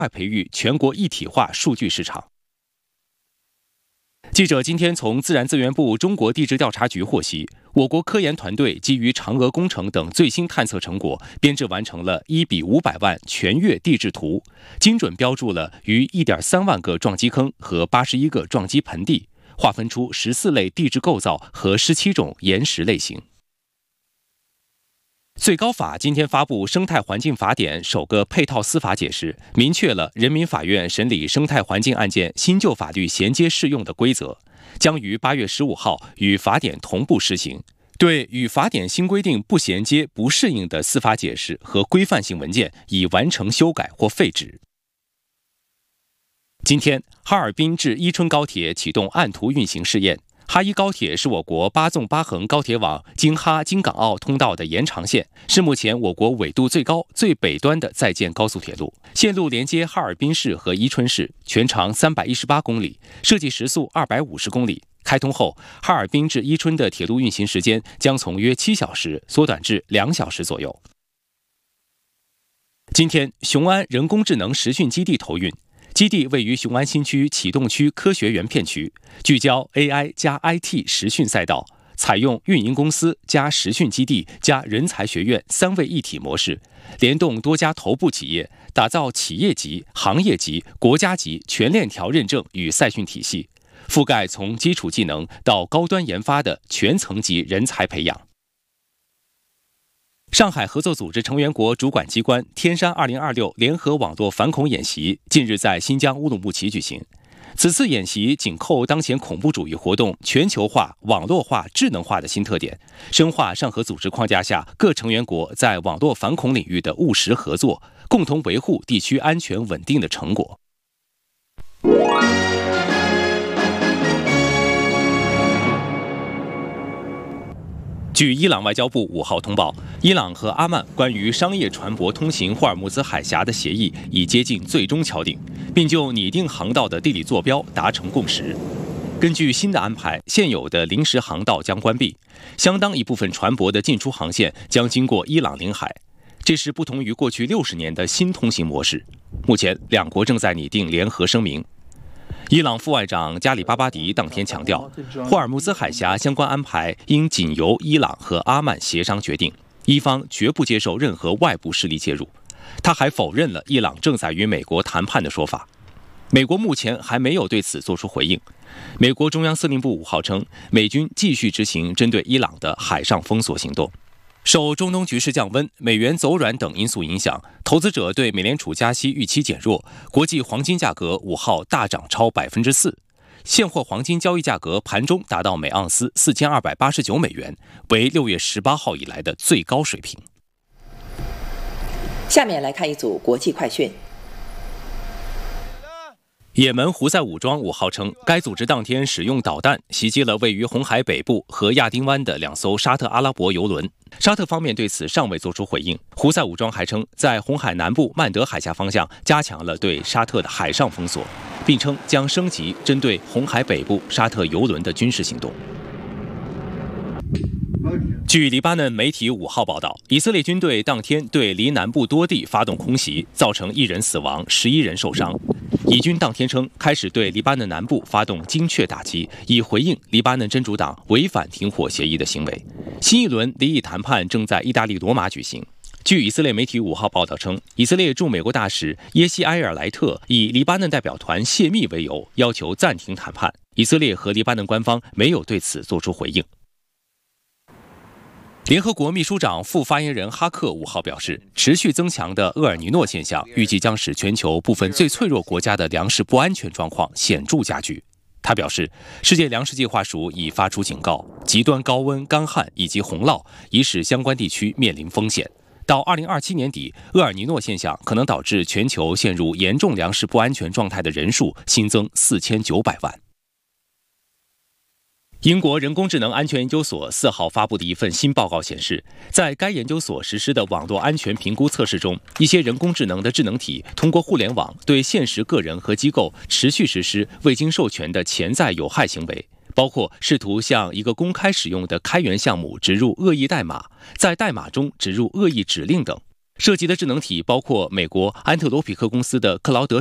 快培育全国一体化数据市场。记者今天从自然资源部中国地质调查局获悉，我国科研团队基于嫦娥工程等最新探测成果，编制完成了1:500万全月地质图，精准标注了逾1.3万个撞击坑和81个撞击盆地，划分出14类地质构造和17种岩石类型。最高法今天发布《生态环境法典》首个配套司法解释，明确了人民法院审理生态环境案件新旧法律衔接适用的规则，将于8月15号与法典同步施行。对与法典新规定不衔接、不适应的司法解释和规范性文件，已完成修改或废止。今天，哈尔滨至伊春高铁启动按图运行试验。哈伊高铁是我国8纵8横高铁网京哈京港澳通道的延长线，是目前我国纬度最高、最北端的在建高速铁路。线路连接哈尔滨市和伊春市，全长318公里，设计时速250公里。开通后，哈尔滨至伊春的铁路运行时间将从约7小时缩短至2小时左右。今天，雄安人工智能实训基地投运。基地位于雄安新区启动区科学园片区，聚焦 AI 加 IT 实训赛道，采用运营公司加实训基地加人才学院3位一体模式，联动多家头部企业，打造企业级、行业级、国家级全链条认证与赛训体系，覆盖从基础技能到高端研发的全层级人才培养。上海合作组织成员国主管机关天山2026联合网络反恐演习近日在新疆乌鲁木齐举行。此次演习紧扣当前恐怖主义活动全球化、网络化、智能化的新特点，深化上合组织框架下各成员国在网络反恐领域的务实合作，共同维护地区安全稳定的成果。据伊朗外交部5号通报，伊朗和阿曼关于商业船舶通行霍尔木兹海峡的协议已接近最终敲定，并就拟定航道的地理坐标达成共识。根据新的安排，现有的临时航道将关闭，相当一部分船舶的进出航线将经过伊朗领海。这是不同于过去60年的新通行模式。目前，两国正在拟定联合声明。伊朗副外长加里巴巴迪当天强调，霍尔木兹海峡相关安排应仅由伊朗和阿曼协商决定，伊方绝不接受任何外部势力介入。他还否认了伊朗正在与美国谈判的说法。美国目前还没有对此作出回应。美国中央司令部5号称，美军继续执行针对伊朗的海上封锁行动。受中东局势降温、美元走软等因素影响，投资者对美联储加息预期减弱，国际黄金价格5号大涨超4%，现货黄金交易价格盘中达到每盎司4289美元，为6月18号以来的最高水平。 下面来看一组国际快讯。 也门胡塞武装5号称，该组织当天使用导弹袭击了位于红海北部和亚丁湾的2艘沙特阿拉伯油轮。沙特方面对此尚未作出回应。胡塞武装还称，在红海南部曼德海峡方向加强了对沙特的海上封锁，并称将升级针对红海北部沙特油轮的军事行动。据黎巴嫩媒体5号报道，以色列军队当天对黎南部多地发动空袭，造成1人死亡，11人受伤。以军当天称，开始对黎巴嫩南部发动精确打击，以回应黎巴嫩真主党违反停火协议的行为。新一轮离异谈判正在意大利罗马举行。据以色列媒体5号报道称，以色列驻美国大使耶西埃尔莱特以黎巴嫩代表团泄密为由，要求暂停谈判。以色列和黎巴嫩官方没有对此作出回应。联合国秘书长副发言人哈克5号表示，持续增强的厄尔尼诺现象预计将使全球部分最脆弱国家的粮食不安全状况显著加剧。他表示，世界粮食计划署已发出警告，极端高温、干旱以及洪涝已使相关地区面临风险。到2027年底，厄尔尼诺现象可能导致全球陷入严重粮食不安全状态的人数新增4900万。英国人工智能安全研究所4号发布的一份新报告显示，在该研究所实施的网络安全评估测试中，一些人工智能的智能体通过互联网对现实个人和机构持续实施未经授权的潜在有害行为，包括试图向一个公开使用的开源项目植入恶意代码，在代码中植入恶意指令等。 涉及的智能体包括美国安特罗匹克公司的克劳德